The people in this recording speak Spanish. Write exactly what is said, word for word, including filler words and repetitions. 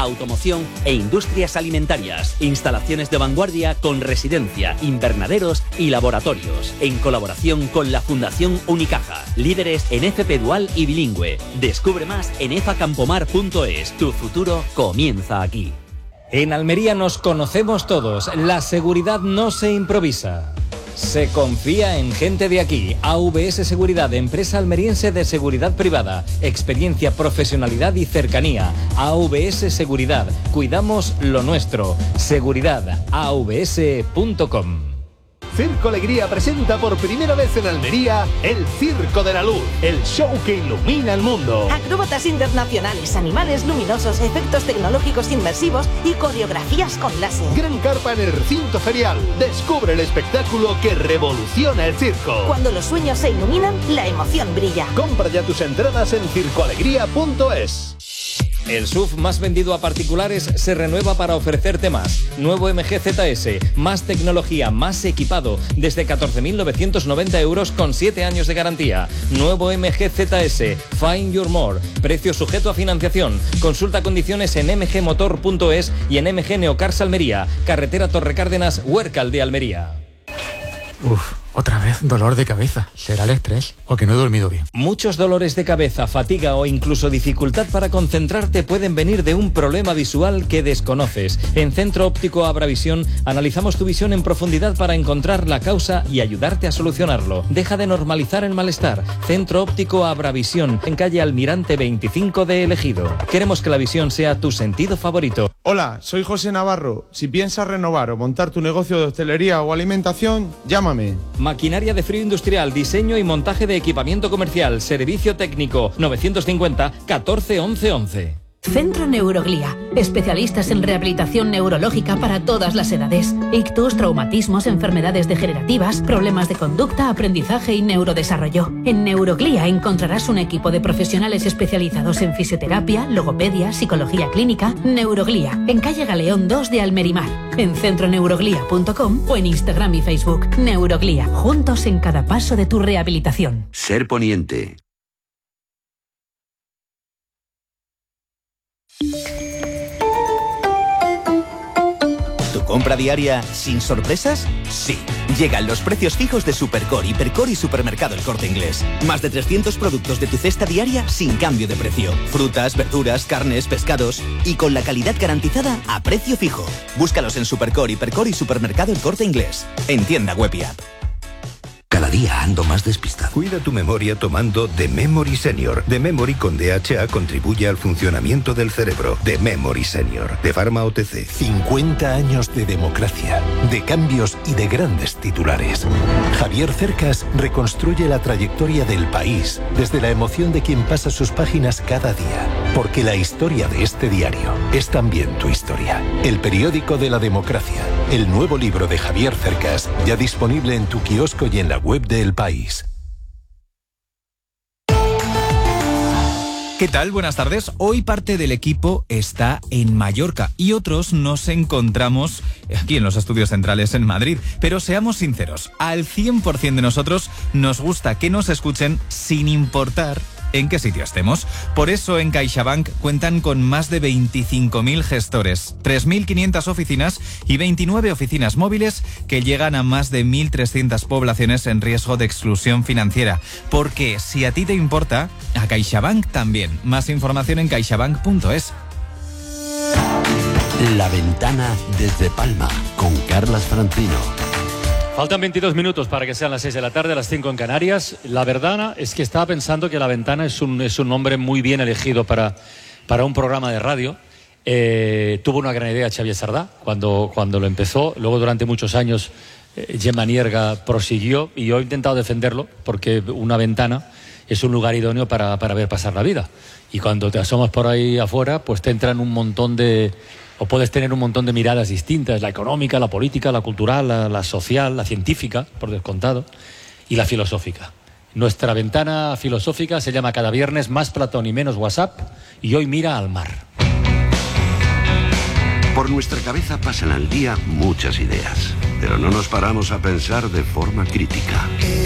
automoción e industrias alimentarias. Instalaciones de vanguardia con residencia, invernaderos y laboratorios. En colaboración con la Fundación Unicaja. Líderes en F P dual y bilingüe. Descubre más en efa campomar punto es. Tu futuro comienza aquí. En Almería nos conocemos todos. La seguridad no se improvisa. Se confía en gente de aquí. A V S Seguridad, empresa almeriense de seguridad privada. Experiencia, profesionalidad y cercanía. A V S Seguridad. Cuidamos lo nuestro. Seguridad a v s punto com. Circo Alegría presenta por primera vez en Almería el Circo de la Luz, el show que ilumina el mundo. Acróbatas internacionales, animales luminosos, efectos tecnológicos inmersivos y coreografías con láser. Gran carpa en el recinto ferial. Descubre el espectáculo que revoluciona el circo. Cuando los sueños se iluminan, la emoción brilla. Compra ya tus entradas en circo alegría punto es. El S U V más vendido a particulares se renueva para ofrecerte más. Nuevo M G Z S, más tecnología, más equipado, desde catorce mil novecientos noventa euros con siete años de garantía. Nuevo M G Z S, Find Your More, precio sujeto a financiación. Consulta condiciones en m g motor punto es y en M G Neocars Almería, carretera Torrecárdenas, Huércal de Almería. Uf, otra vez dolor de cabeza. ¿Será el estrés o que no he dormido bien? Muchos dolores de cabeza, fatiga o incluso dificultad para concentrarte pueden venir de un problema visual que desconoces. En Centro Óptico Abravisión analizamos tu visión en profundidad para encontrar la causa y ayudarte a solucionarlo. Deja de normalizar el malestar. Centro Óptico Abravisión, en calle Almirante veinticinco de El Ejido. Queremos que la visión sea tu sentido favorito. Hola, soy José Navarro. Si piensas renovar o montar tu negocio de hostelería o alimentación, llámame. Maquinaria de frío industrial, diseño y montaje de equipamiento comercial, servicio técnico, novecientos cincuenta catorce once once. Centro Neuroglía, especialistas en rehabilitación neurológica para todas las edades. Ictus, traumatismos, enfermedades degenerativas, problemas de conducta, aprendizaje y neurodesarrollo. En Neuroglía encontrarás un equipo de profesionales especializados en fisioterapia, logopedia, psicología clínica. Neuroglía, en calle Galeón dos de Almerimar, en centroneuroglía punto com o en Instagram y Facebook. Neuroglía, juntos en cada paso de tu rehabilitación. Ser Poniente. ¿Tu compra diaria sin sorpresas? Sí. Llegan los precios fijos de Supercore, Hipercore y Supermercado El Corte Inglés. Más de trescientos productos de tu cesta diaria sin cambio de precio. Frutas, verduras, carnes, pescados y con la calidad garantizada a precio fijo. Búscalos en Supercore, Hipercore y Supermercado El Corte Inglés. En tienda web y app. Cada día ando más despistado. Cuida tu memoria tomando The Memory Senior. The Memory con D H A contribuye al funcionamiento del cerebro. The Memory Senior, de Pharma O T C. cincuenta años de democracia, de cambios y de grandes titulares. Javier Cercas reconstruye la trayectoria del país desde la emoción de quien pasa sus páginas cada día. Porque la historia de este diario es también tu historia. El periódico de la democracia. El nuevo libro de Javier Cercas, ya disponible en tu kiosco y en la web de El País. ¿Qué tal? Buenas tardes. Hoy parte del equipo está en Mallorca y otros nos encontramos aquí en los estudios centrales en Madrid. Pero seamos sinceros, al cien por ciento de nosotros nos gusta que nos escuchen sin importar en qué sitio estemos. Por eso en CaixaBank cuentan con más de veinticinco mil gestores, tres mil quinientas oficinas y veintinueve oficinas móviles que llegan a más de mil trescientas poblaciones en riesgo de exclusión financiera. Porque si a ti te importa, a CaixaBank también. Más información en caixabank punto es. La Ventana desde Palma, con Carlas Francino. Faltan veintidós minutos para que sean las seis de la tarde, las cinco en Canarias. La verdad es que estaba pensando que La Ventana es un, es un nombre muy bien elegido para, para un programa de radio. Eh, tuvo una gran idea Xavier Sardá cuando, cuando lo empezó. Luego durante muchos años eh, Gemma Nierga prosiguió y yo he intentado defenderlo porque una ventana es un lugar idóneo para, para ver pasar la vida. Y cuando te asomas por ahí afuera, pues te entran un montón de... o puedes tener un montón de miradas distintas, la económica, la política, la cultural, la, la social, la científica, por descontado, y la filosófica. Nuestra ventana filosófica se llama cada viernes Más Platón y Menos WhatsApp, y hoy mira al mar. Por nuestra cabeza pasan al día muchas ideas, pero no nos paramos a pensar de forma crítica.